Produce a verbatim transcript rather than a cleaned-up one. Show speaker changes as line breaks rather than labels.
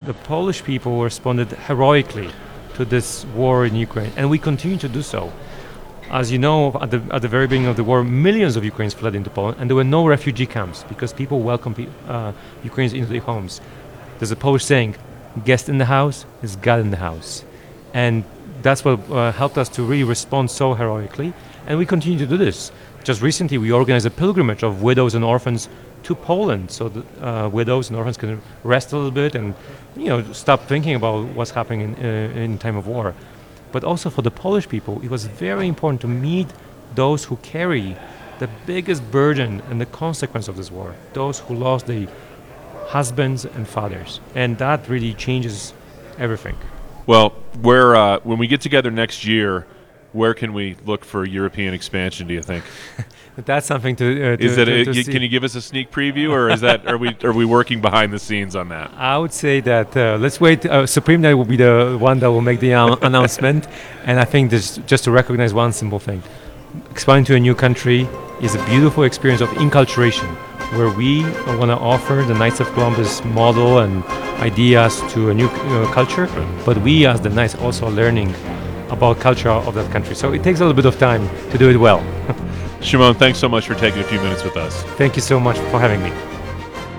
the Polish people responded heroically to this war in Ukraine, and we continue to do so. As you know, at the, at the very beginning of the war, millions of Ukrainians fled into Poland, and there were no refugee camps because people welcomed pe- uh, Ukrainians into their homes. There's a Polish saying, guest in the house is God in the house. And that's what uh, helped us to really respond so heroically, and we continue to do this. Just recently, we organized a pilgrimage of widows and orphans to Poland, so that uh, widows and orphans can rest a little bit and, you know, stop thinking about what's happening in, uh, in time of war. But also for the Polish people, it was very important to meet those who carry the biggest burden and the consequence of this war, those who lost their husbands and fathers. And that really changes everything.
Well, where uh, when we get together next year, where can we look for European expansion, do you think?
That's something to, uh, to
is that
to,
a,
to
you,
see.
Can you give us a sneak preview, or is that are we are we working behind the scenes on that?
I would say that uh, let's wait. Uh, Supreme Night will be the one that will make the uh, announcement, and I think this just to recognize one simple thing: expanding to a new country is a beautiful experience of inculturation, where we want to offer the Knights of Columbus model and ideas to a new uh, culture, but we as the Knights also learning about culture of that country. So it takes a little bit of time to do it well.
Shimon, thanks so much for taking a few minutes with us.
Thank you so much for having me.